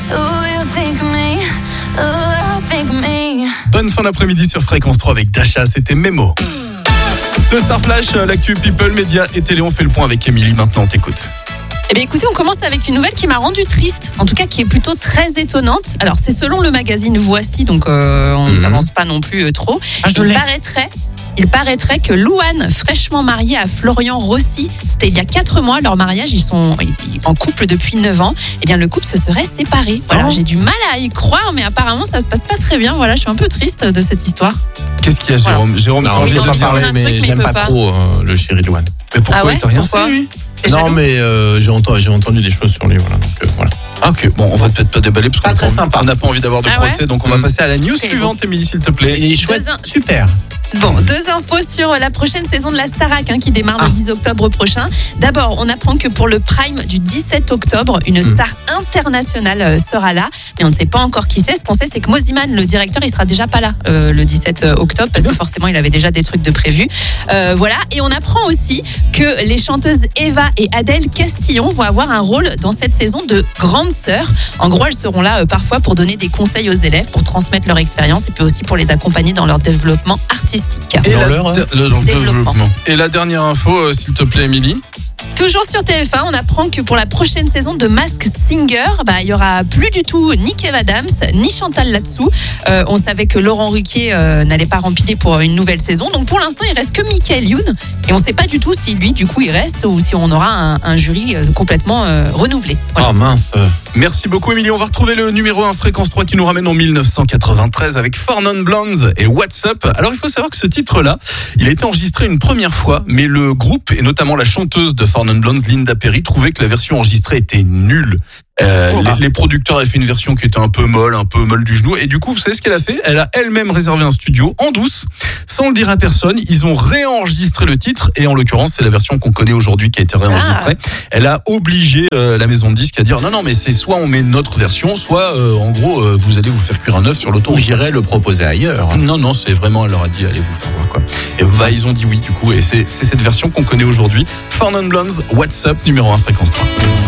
Bonne fin d'après-midi sur Fréquence 3 avec Dasha, c'était Memo. Le Star Flash, l'actu People, Média et Télé, on fait le point avec Émilie, maintenant on t'écoute. Eh bien écoutez, on commence avec une nouvelle qui m'a rendu triste, en tout cas qui est plutôt très étonnante. Alors c'est selon le magazine Voici, donc on ne s'avance pas non plus trop. Il paraîtrait que Louane, fraîchement mariée à Florian Rossi, c'était il y a 4 mois, leur mariage, ils sont en couple depuis 9 ans, eh bien le couple se serait séparé. Voilà, j'ai du mal à y croire, mais apparemment ça se passe pas très bien. Voilà, je suis un peu triste de cette histoire. Qu'est-ce qu'il y a, Jérôme? Jérôme, non, j'ai pas parlé, mais j'aime pas trop le chéri de Louane. Mais pourquoi il t'a rien Pourquoi fait, lui? Non, mais j'ai entendu des choses sur lui, voilà. Donc, voilà. Ok, bon, on va peut-être pas déballer parce Pas très sympa. qu'on n'a pas envie d'avoir de procès, donc on va passer à la news suivante, Émilie, s'il te plaît. Il est chouette, super. Bon, 2 infos sur la prochaine saison de la Starac qui démarre le 10 octobre prochain. D'abord, on apprend que pour le prime du 17 octobre, une star internationale sera là, mais on ne sait pas encore qui c'est. Ce qu'on sait, c'est que Moziman, le directeur, il sera déjà pas là le 17 octobre parce que forcément, il avait déjà des trucs de prévus. Voilà, et on apprend aussi que les chanteuses Eva et Adèle Castillon vont avoir un rôle dans cette saison de grandes sœurs. En gros, elles seront là parfois pour donner des conseils aux élèves, pour transmettre leur expérience et puis aussi pour les accompagner dans leur développement artistique. Et dans le développement. Et la dernière info, s'il te plaît, Émilie. Toujours sur TF1, on apprend que pour la prochaine saison de Masked Singer, il y aura plus du tout ni Kev Adams, ni Chantal là-dessous. On savait que Laurent Ruquier n'allait pas rempiler pour une nouvelle saison. Donc pour l'instant, il reste que Michael Youn. Et on ne sait pas du tout si lui, du coup, il reste ou si on aura un jury complètement renouvelé. Voilà. Oh mince. Merci beaucoup, Émilie. On va retrouver le numéro 1 Fréquence 3 qui nous ramène en 1993 avec Four Non Blondes et What's Up. Alors, il faut savoir que ce titre-là, il a été enregistré une première fois, mais le groupe, et notamment la chanteuse de Four Non Blondes, Linda Perry, trouvait que la version enregistrée était nulle. Les producteurs avaient fait une version qui était un peu molle du genou. Et du coup, vous savez ce qu'elle a fait? Elle a elle-même réservé un studio en douce, sans le dire à personne. Ils ont réenregistré le titre. Et en l'occurrence, c'est la version qu'on connaît aujourd'hui qui a été réenregistrée. Elle a obligé la maison de disques à dire non, mais c'est soit on met notre version, soit en gros, vous allez vous faire cuire un œuf sur l'auto. Ou j'irai le proposer ailleurs. Non, c'est vraiment, elle leur a dit allez vous faire voir quoi. Et ils ont dit oui du coup. Et c'est cette version qu'on connaît aujourd'hui. Four Non Blondes, What's Up, numéro 1 Fréquence 3.